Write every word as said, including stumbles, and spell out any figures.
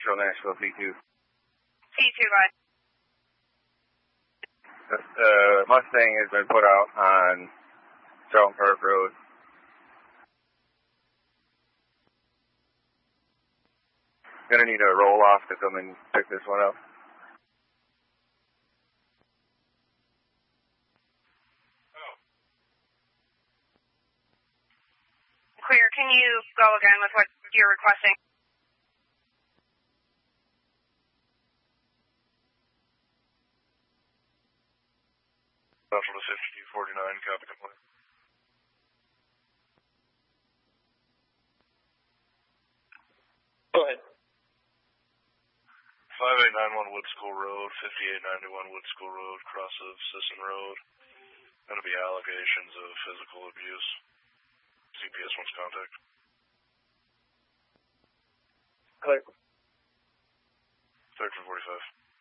Central Nashville, C two. C two, bye. The uh, Mustang has been put out on Charlton Park Road. Gonna need a roll-off to come and pick this one up. Clear. Can you go again with what you're requesting? Central to fifty forty-nine, copy complaint. Go ahead. five eight nine one Wood School Road, fifty-eight ninety-one Wood School Road, cross of Sisson Road. Going to be allegations of physical abuse. C P S wants contact. Clear. thirteen forty-five.